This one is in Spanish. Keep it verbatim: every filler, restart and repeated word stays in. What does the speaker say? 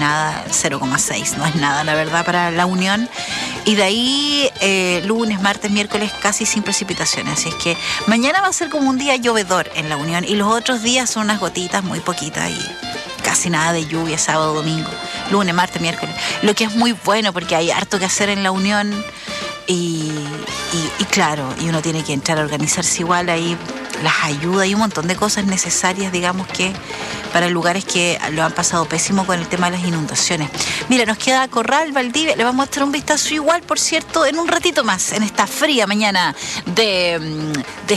nada, cero coma seis, no es nada, la verdad, para La Unión. Y de ahí, eh, lunes, martes, miércoles, casi sin precipitaciones. Así es que mañana va a ser como un día llovedor en La Unión. Y los otros días son unas gotitas muy poquitas y casi nada de lluvia, sábado, domingo, lunes, martes, miércoles. Lo que es muy bueno porque hay harto que hacer en La Unión. Y, y, y claro, y uno tiene que entrar a organizarse igual ahí, las ayudas y un montón de cosas necesarias, digamos que para lugares que lo han pasado pésimo con el tema de las inundaciones. Mira, nos queda Corral, Valdivia, le vamos a echar un vistazo igual, por cierto, en un ratito más, en esta fría mañana de, de